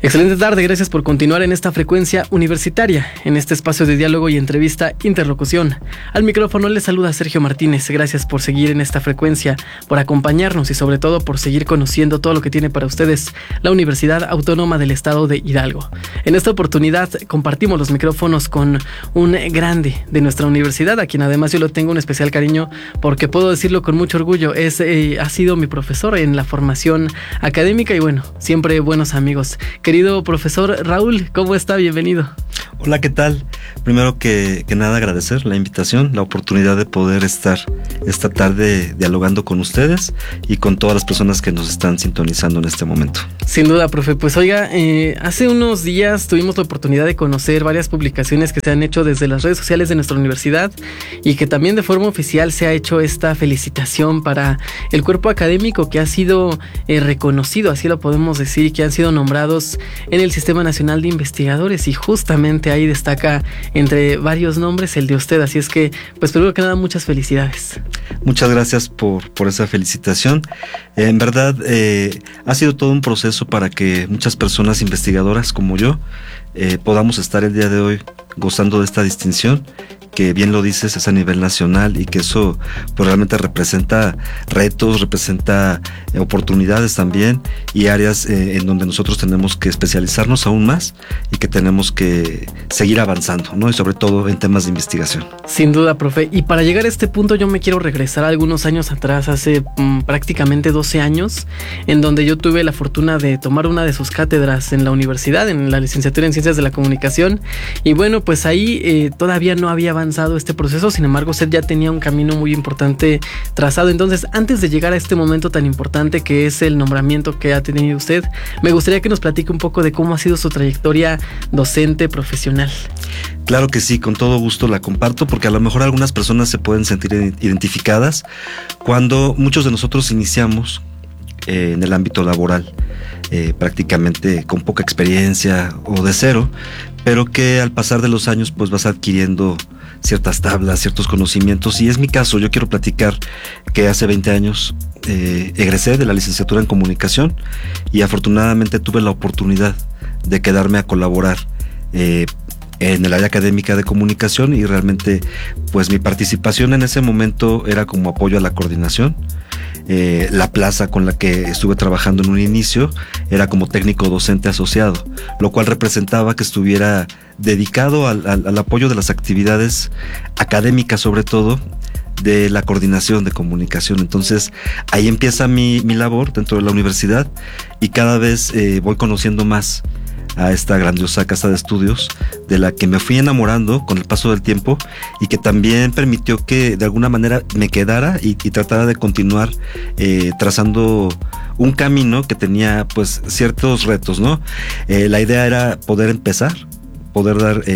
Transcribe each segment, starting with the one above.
Excelente tarde, gracias por continuar en esta frecuencia universitaria, en este espacio de diálogo y entrevista interlocución. Al micrófono les saluda Sergio Martínez, gracias por seguir en esta frecuencia, por acompañarnos y sobre todo por seguir conociendo todo lo que tiene para ustedes la Universidad Autónoma del Estado de Hidalgo. En esta oportunidad compartimos los micrófonos con un grande de nuestra universidad, a quien además yo le tengo un especial cariño porque puedo decirlo con mucho orgullo, ha sido mi profesor en la formación académica y bueno, siempre buenos amigos. Querido profesor Raúl, ¿cómo está? Bienvenido. Hola, ¿qué tal? Primero que nada agradecer la invitación, la oportunidad de poder estar esta tarde dialogando con ustedes y con todas las personas que nos están sintonizando en este momento. Sin duda, profe. Pues oiga, hace unos días tuvimos la oportunidad de conocer varias publicaciones que se han hecho desde las redes sociales de nuestra universidad y que también de forma oficial se ha hecho esta felicitación para el cuerpo académico que ha sido reconocido, así lo podemos decir, que han sido nombrados en el Sistema Nacional de Investigadores y justamente ahí destaca entre varios nombres el de usted, así es que pues primero que nada muchas felicidades. Muchas gracias por esa felicitación. En verdad ha sido todo un proceso para que muchas personas investigadoras como yo podamos estar el día de hoy gozando de esta distinción, que bien lo dices, es a nivel nacional y que eso pues realmente representa retos, representa oportunidades también y áreas en donde nosotros tenemos que especializarnos aún más y que tenemos que seguir avanzando, ¿no? Y sobre todo en temas de investigación. Sin duda, profe. Y para llegar a este punto yo me quiero regresar algunos años atrás, hace prácticamente 12 años, en donde yo tuve la fortuna de tomar una de sus cátedras en la universidad, en la licenciatura en Ciencias de la Comunicación. Y bueno, pues ahí todavía no había avanzado este proceso, sin embargo usted ya tenía un camino muy importante trazado. Entonces, antes de llegar a este momento tan importante que es el nombramiento que ha tenido usted, me gustaría que nos platique un poco de cómo ha sido su trayectoria docente profesional. Claro que sí, con todo gusto la comparto, porque a lo mejor algunas personas se pueden sentir identificadas cuando muchos de nosotros iniciamos en el ámbito laboral, prácticamente con poca experiencia o de cero, pero que al pasar de los años pues vas adquiriendo ciertas tablas, ciertos conocimientos, y es mi caso. Yo quiero platicar que hace 20 años egresé de la licenciatura en comunicación y afortunadamente tuve la oportunidad de quedarme a colaborar en el área académica de comunicación, y realmente pues mi participación en ese momento era como apoyo a la coordinación. La plaza con la que estuve trabajando en un inicio era como técnico docente asociado, lo cual representaba que estuviera dedicado al apoyo de las actividades académicas, sobre todo de la coordinación de comunicación. Entonces ahí empieza mi labor dentro de la universidad y cada vez voy conociendo más a esta grandiosa casa de estudios de la que me fui enamorando con el paso del tiempo y que también permitió que de alguna manera me quedara y tratara de continuar trazando un camino que tenía pues ciertos retos, ¿no? La idea era poder empezar, poder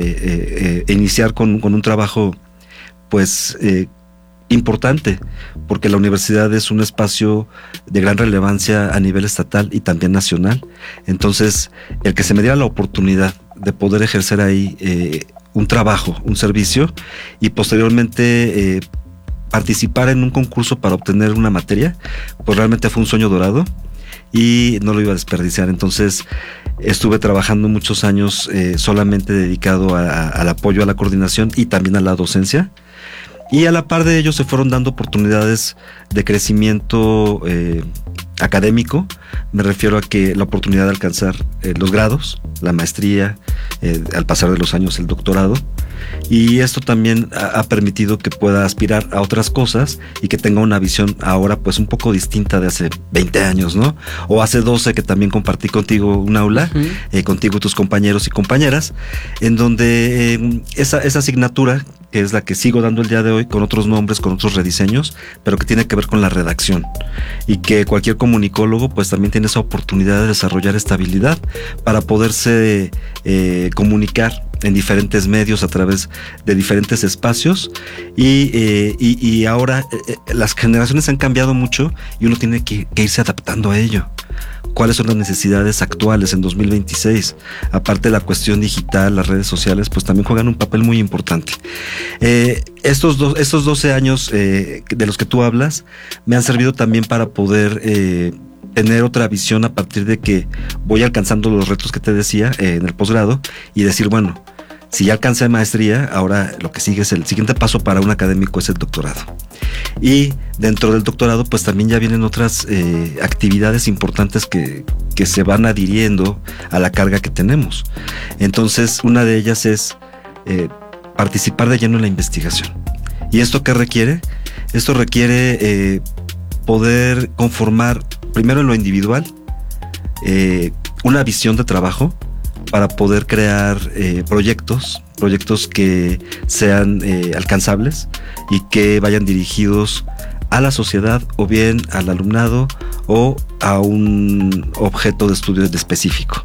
iniciar con un trabajo pues importante, porque la universidad es un espacio de gran relevancia a nivel estatal y también nacional. Entonces, el que se me diera la oportunidad de poder ejercer ahí un trabajo, un servicio, y posteriormente participar en un concurso para obtener una materia, pues realmente fue un sueño dorado y no lo iba a desperdiciar. Entonces estuve trabajando muchos años solamente dedicado al apoyo a la coordinación y también a la docencia. Y a la par de ello se fueron dando oportunidades de crecimiento académico. Me refiero a que la oportunidad de alcanzar los grados, la maestría, al pasar de los años el doctorado. Y esto también ha permitido que pueda aspirar a otras cosas y que tenga una visión ahora pues un poco distinta de hace 20 años, ¿no? O hace 12, que también compartí contigo un aula, contigo y tus compañeros y compañeras, en donde esa asignatura, que es la que sigo dando el día de hoy con otros nombres, con otros rediseños, pero que tiene que ver con la redacción, y que cualquier comunicólogo pues también tiene esa oportunidad de desarrollar esta habilidad para poderse comunicar en diferentes medios a través de diferentes espacios, y ahora las generaciones han cambiado mucho y uno tiene que irse adaptando a ello. ¿Cuáles son las necesidades actuales en 2026? Aparte de la cuestión digital, las redes sociales pues también juegan un papel muy importante. Estos 12 años de los que tú hablas me han servido también para poder tener otra visión a partir de que voy alcanzando los retos que te decía en el posgrado y decir, bueno, si ya alcancé maestría, ahora lo que sigue es el siguiente paso para un académico es el doctorado. Y dentro del doctorado pues también ya vienen otras actividades importantes que se van adhiriendo a la carga que tenemos. Entonces una de ellas es participar de lleno en la investigación. ¿Y esto qué requiere? Esto requiere poder conformar primero en lo individual una visión de trabajo para poder crear proyectos que sean alcanzables y que vayan dirigidos a la sociedad o bien al alumnado o a un objeto de estudio específico.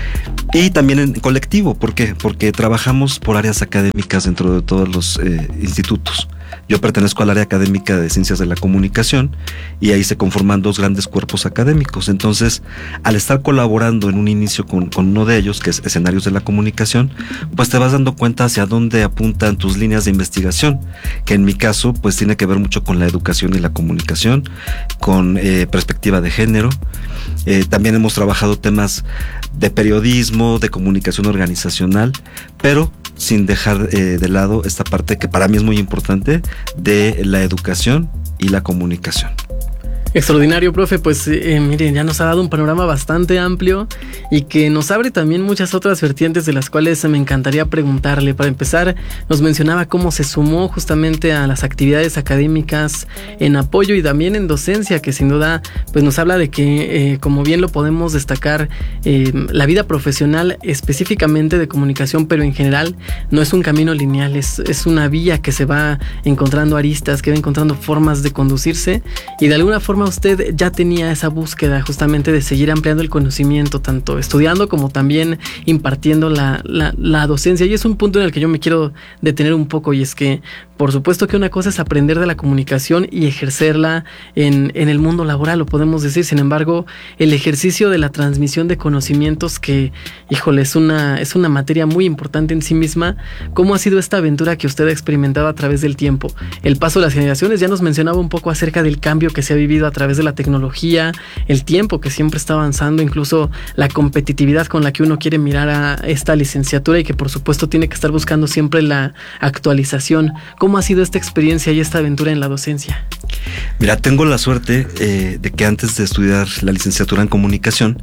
Y también en colectivo, ¿por qué? Porque trabajamos por áreas académicas dentro de todos los institutos. Yo pertenezco al área académica de Ciencias de la Comunicación y ahí se conforman dos grandes cuerpos académicos. Entonces, al estar colaborando en un inicio con uno de ellos, que es Escenarios de la Comunicación, pues te vas dando cuenta hacia dónde apuntan tus líneas de investigación, que en mi caso, pues tiene que ver mucho con la educación y la comunicación, con perspectiva de género. También hemos trabajado temas de periodismo, de comunicación organizacional, pero sin dejar de lado esta parte que para mí es muy importante de la educación y la comunicación. Extraordinario, profe, pues miren, ya nos ha dado un panorama bastante amplio y que nos abre también muchas otras vertientes de las cuales me encantaría preguntarle. Para empezar, nos mencionaba cómo se sumó justamente a las actividades académicas en apoyo y también en docencia, que sin duda pues nos habla de que, como bien lo podemos destacar, la vida profesional específicamente de comunicación, pero en general no es un camino lineal, es una vía que se va encontrando aristas, que va encontrando formas de conducirse y de alguna forma usted ya tenía esa búsqueda justamente de seguir ampliando el conocimiento, tanto estudiando como también impartiendo la docencia. Y es un punto en el que yo me quiero detener un poco, y es que por supuesto que una cosa es aprender de la comunicación y ejercerla en el mundo laboral, lo podemos decir. Sin embargo, el ejercicio de la transmisión de conocimientos, que, híjole, es una materia muy importante en sí misma. ¿Cómo ha sido esta aventura que usted ha experimentado a través del tiempo? El paso de las generaciones, ya nos mencionaba un poco acerca del cambio que se ha vivido a través de la tecnología, el tiempo que siempre está avanzando, incluso la competitividad con la que uno quiere mirar a esta licenciatura y que por supuesto tiene que estar buscando siempre la actualización. ¿Cómo ha sido esta experiencia y esta aventura en la docencia? Mira, tengo la suerte de que antes de estudiar la licenciatura en comunicación,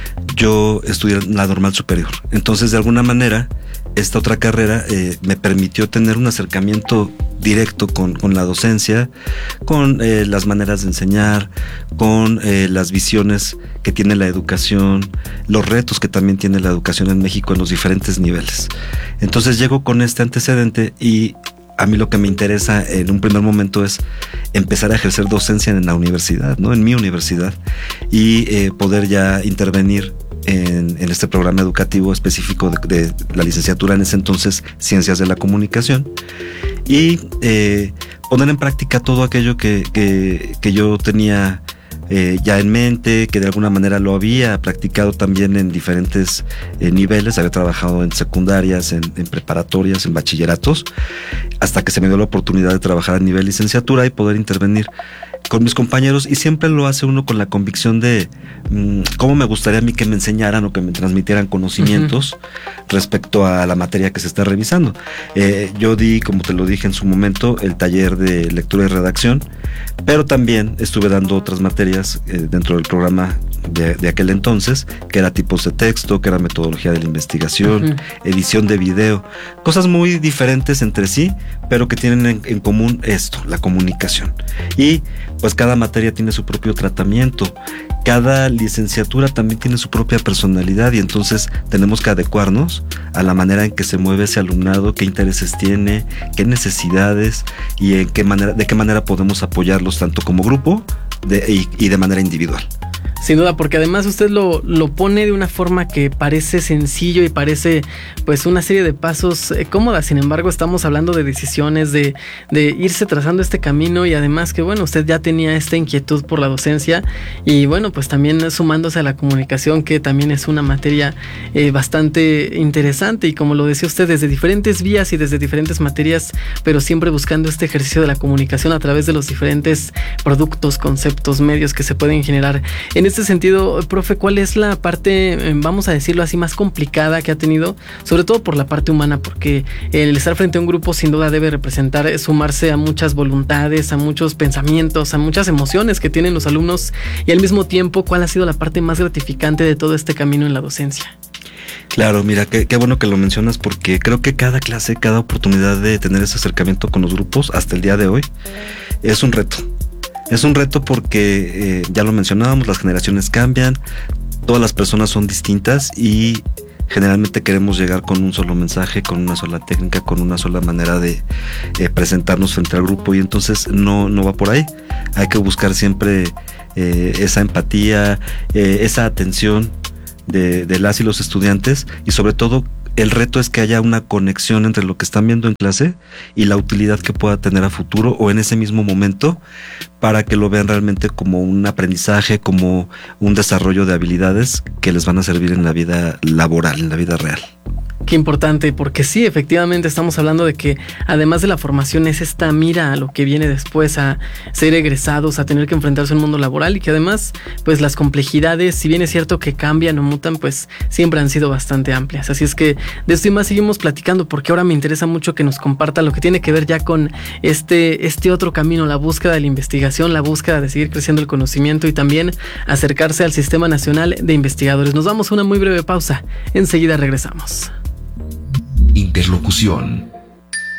yo estudié la normal superior. Entonces, de alguna manera, esta otra carrera me permitió tener un acercamiento directo con la docencia, con las maneras de enseñar, con las visiones que tiene la educación, los retos que también tiene la educación en México en los diferentes niveles. Entonces llego con este antecedente y a mí lo que me interesa en un primer momento es empezar a ejercer docencia en la universidad, ¿no? En mi universidad, y poder ya intervenir en este programa educativo específico de la licenciatura, en ese entonces Ciencias de la Comunicación, y poner en práctica todo aquello que yo tenía ya en mente, que de alguna manera lo había practicado también en diferentes niveles. Había trabajado en secundarias, en preparatorias, en bachilleratos, hasta que se me dio la oportunidad de trabajar a nivel licenciatura y poder intervenir con mis compañeros, y siempre lo hace uno con la convicción de cómo me gustaría a mí que me enseñaran o que me transmitieran conocimientos respecto a la materia que se está revisando. Yo di, como te lo dije en su momento, el taller de lectura y redacción, pero también estuve dando otras materias dentro del programa de aquel entonces, que era tipos de texto, que era metodología de la investigación, edición de video, cosas muy diferentes entre sí, pero que tienen en común esto, la comunicación. Y pues cada materia tiene su propio tratamiento, cada licenciatura también tiene su propia personalidad, y entonces tenemos que adecuarnos a la manera en que se mueve ese alumnado, qué intereses tiene, qué necesidades y de qué manera podemos apoyarlos tanto como grupo y de manera individual. Sin duda, porque además usted lo pone de una forma que parece sencillo y parece pues una serie de pasos cómoda. Sin embargo, estamos hablando de decisiones, de irse trazando este camino, y además que bueno, usted ya tenía esta inquietud por la docencia y bueno, pues también sumándose a la comunicación, que también es una materia bastante interesante, y como lo decía usted, desde diferentes vías y desde diferentes materias, pero siempre buscando este ejercicio de la comunicación a través de los diferentes productos, conceptos, medios que se pueden generar. En este este sentido, profe, ¿cuál es la parte, vamos a decirlo así, más complicada que ha tenido? Sobre todo por la parte humana, porque el estar frente a un grupo sin duda debe representar sumarse a muchas voluntades, a muchos pensamientos, a muchas emociones que tienen los alumnos, y al mismo tiempo, ¿cuál ha sido la parte más gratificante de todo este camino en la docencia? Claro, mira, qué bueno que lo mencionas, porque creo que cada clase, cada oportunidad de tener ese acercamiento con los grupos hasta el día de hoy es un reto. Es un reto porque ya lo mencionábamos, las generaciones cambian, todas las personas son distintas y generalmente queremos llegar con un solo mensaje, con una sola técnica, con una sola manera de presentarnos frente al grupo, y entonces no va por ahí. Hay que buscar siempre esa empatía, esa atención de las y los estudiantes, y sobre todo el reto es que haya una conexión entre lo que están viendo en clase y la utilidad que pueda tener a futuro o en ese mismo momento, para que lo vean realmente como un aprendizaje, como un desarrollo de habilidades que les van a servir en la vida laboral, en la vida real. Qué importante, porque sí, efectivamente estamos hablando de que además de la formación es esta mira a lo que viene después, a ser egresados, a tener que enfrentarse a un mundo laboral, y que además pues las complejidades, si bien es cierto que cambian o mutan, pues siempre han sido bastante amplias. Así es que de esto y más seguimos platicando, porque ahora me interesa mucho que nos comparta lo que tiene que ver ya con este otro camino, la búsqueda de la investigación, la búsqueda de seguir creciendo el conocimiento y también acercarse al Sistema Nacional de Investigadores. Nos vamos a una muy breve pausa, enseguida regresamos. Interlocución.